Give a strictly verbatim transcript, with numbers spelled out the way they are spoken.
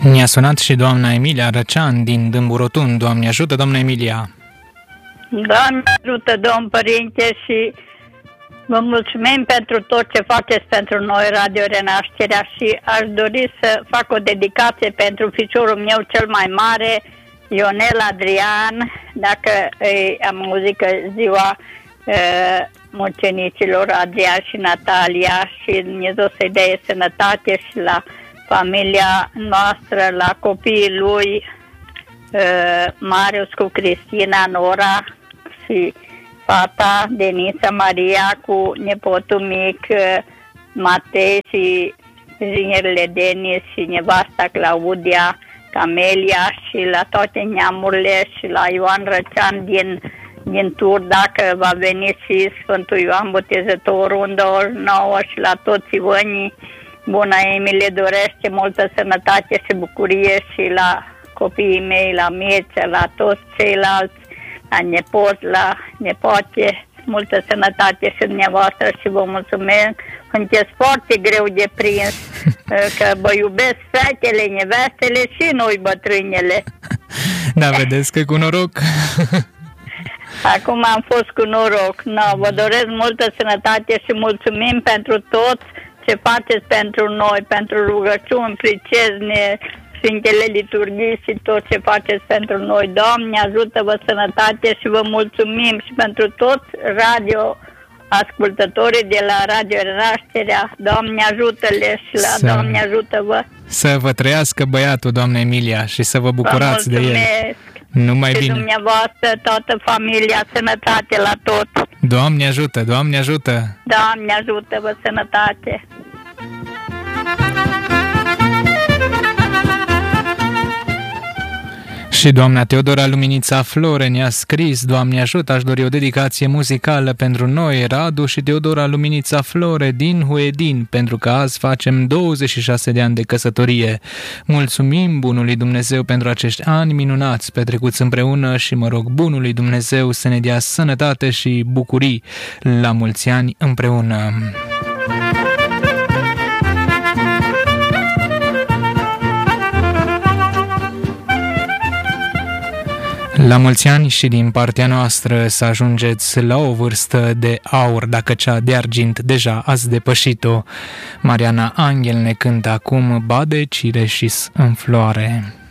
Ne-a sunat și doamna Emilia Răcean din Dâmbu Rotund. Doamne ajută, doamna Emilia! Doamne ajută, domn părinte, și vă mulțumim pentru tot ce faceți pentru noi, Radio Renașterea, și aș dori să fac o dedicație pentru fiiceorul meu cel mai mare, Ionel Adrian, dacă e, am auzit că ziua e, mucenicilor Adrian și Natalia, și Dumnezeu să-i dea sănătate și la familia noastră, la copiii lui, uh, Marius cu Cristina, Nora și fata Denisa Maria cu nepotul mic uh, Matei și zingerile Denis și nevasta Claudia, Camelia, și la toate neamurile, și la Ioan Răcean din, din Tur, dacă va veni și Sfântul Ioan Botezătorul în douăzeci și nouă, și la toți ivănii. Bună Emilie dorește multă sănătate și bucurie, și la copiii mei, la Mircea, la toți ceilalți, la nepot, la nepoate, multă sănătate și dumneavoastră, și vă mulțumesc. Sunteți foarte greu de prins, că vă iubesc fetele, nevestele și noi bătrânele. Da, vedeți că cu noroc. Acum am fost cu noroc. No, vă doresc multă sănătate și mulțumim pentru tot ce faceți pentru noi, pentru rugăciuni, pricezne, Sfintele Liturghii și tot ce faceți pentru noi. Doamne, ajută-vă sănătate și vă mulțumim și pentru toți radio ascultătorii de la Radio Renașterea. Doamne, ajută-le și la să... Doamne, ajută-vă. Să vă trăiască băiatul, doamna Emilia, și să vă bucurați de el. Numai și bine. Dumneavoastră, toată familia, sănătate la tot. Doamne ajută, Doamne ajută. Doamne ajută-vă, sănătate. Și doamna Teodora Luminița Flore ne-a scris: Doamne ajută, aș dori o dedicație muzicală pentru noi, Radu și Teodora Luminița Flore din Huedin, pentru că azi facem douăzeci și șase de ani de căsătorie. Mulțumim bunului Dumnezeu pentru acești ani minunați petrecuți împreună și mă rog bunului Dumnezeu să ne dea sănătate și bucurii la mulți ani împreună. La mulți ani și din partea noastră să ajungeți la o vârstă de aur, dacă cea de argint deja ați depășit-o. Mariana Angel ne cântă acum Bade cireșis în floare.